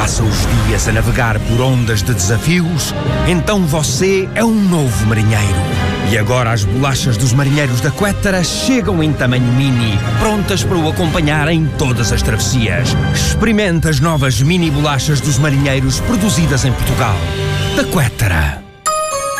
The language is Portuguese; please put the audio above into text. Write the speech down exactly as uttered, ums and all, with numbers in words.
passa os dias a navegar por ondas de desafios, então você é um novo marinheiro. E agora as bolachas dos marinheiros da Quettara chegam em tamanho mini, prontas para o acompanhar em todas as travessias. Experimente as novas mini bolachas dos marinheiros produzidas em Portugal. Da Quettara.